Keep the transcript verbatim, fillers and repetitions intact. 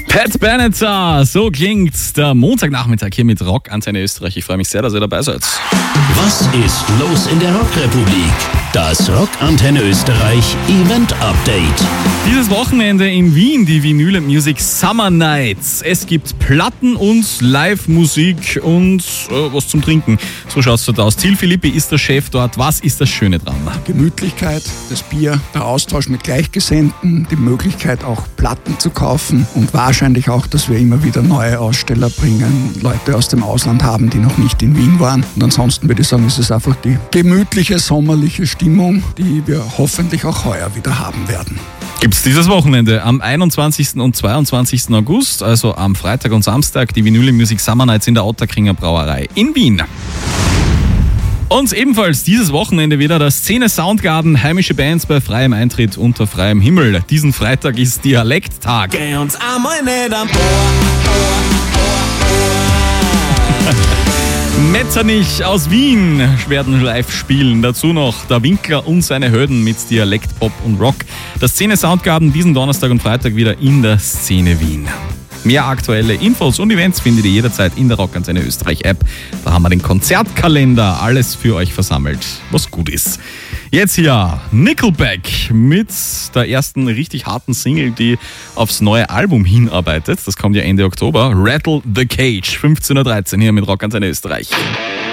Pat Benatar, so klingt der Montagnachmittag hier mit Rock Antenne Österreich. Ich freue mich sehr, dass ihr dabei seid. Was ist los in der Rockrepublik? Das Rock Antenne Österreich Event Update. Dieses Wochenende in Wien die Vinyl Music Summer Nights. Es gibt Platten und Live-Musik und äh, was zum Trinken. So schaut es dort aus. Till Philippi ist der Chef dort. Was ist das Schöne dran? Gemütlichkeit, das Bier, der Austausch mit Gleichgesinnten, die Möglichkeit auch Platten zu kaufen und wahrscheinlich auch, dass wir immer wieder neue Aussteller bringen, Leute aus dem Ausland haben, die noch nicht in Wien waren. Und ansonsten würde ich sagen, ist es einfach die gemütliche, sommerliche Stimmung, die wir hoffentlich auch heuer wieder haben werden. Gibt es dieses Wochenende am einundzwanzigsten und zweiundzwanzigsten August, also am Freitag und Samstag, die Vinyl Music Summer Nights in der Ottakringer Brauerei in Wien. Und ebenfalls dieses Wochenende wieder der Szene Soundgarden, heimische Bands bei freiem Eintritt unter freiem Himmel. Diesen Freitag ist Dialekttag. Geh uns einmal nicht am Ohr, Metternich aus Wien werden live spielen. Dazu noch der Winkler und seine Hürden mit Dialekt, Pop und Rock. Der Szene Soundgarden diesen Donnerstag und Freitag wieder in der Szene Wien. Mehr aktuelle Infos und Events findet ihr jederzeit in der Rock Antenne Österreich App. Da haben wir den Konzertkalender, alles für euch versammelt, was gut ist. Jetzt hier Nickelback mit der ersten richtig harten Single, die aufs neue Album hinarbeitet. Das kommt ja Ende Oktober. Rattle the Cage, fünfzehn Uhr dreizehn hier mit Rock Antenne Österreich.